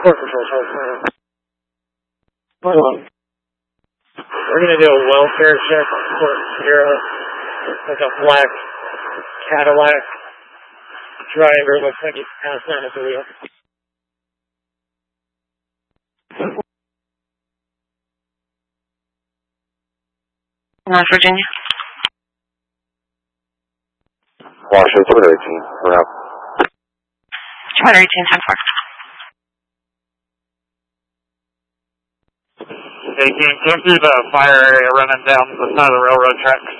Port Control, We're going to do a welfare check on Port Sierra. Like a black Cadillac driver. Looks like he's passed out at the wheel. West Virginia. Washington, 218. We're out. 218, 10-4. Hey, King, come through the fire area running down the side of the railroad tracks.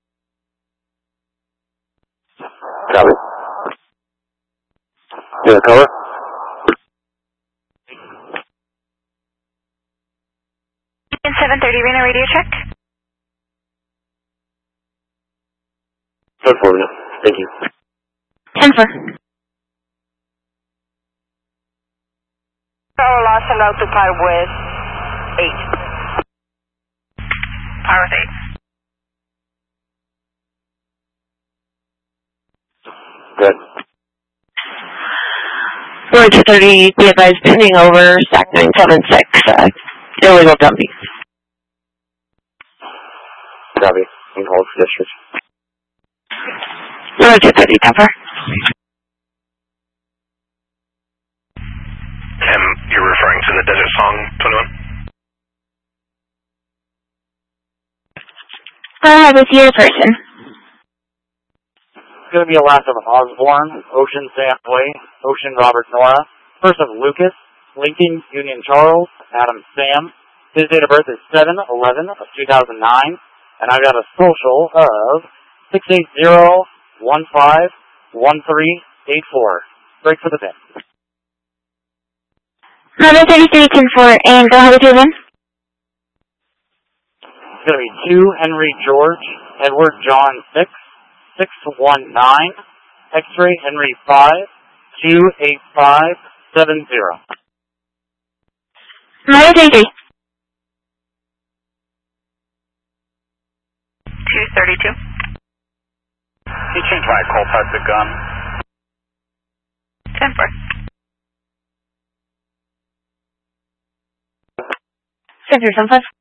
Copy. Yeah, cover. In 730, Reno radio check. Good for you. Thank you. 10-4. Power loss allowed to par with 8. Par with 8. Good. Road 230, be advised, pending over, stack 976, illegal dumping. Copy. You can hold for district. Road 230, cover. Tim, you're referring to the Desert Song 21? With your person. It's going to be a last of Osborne, Ocean Sam Way, Ocean Robert Nora, first of Lucas, Lincoln Union Charles, Adam Sam. His date of birth is 7/11 of 2009, and I've got a social of 680-15-1384. Break for the pin. 1133, 10-4, and go ahead with your win. It's going to be 2 Henry George, Edward John 6, 619, X-ray Henry 5, 28570. 1133. 232. He changed my call pad to gun. 10-4. 7-5.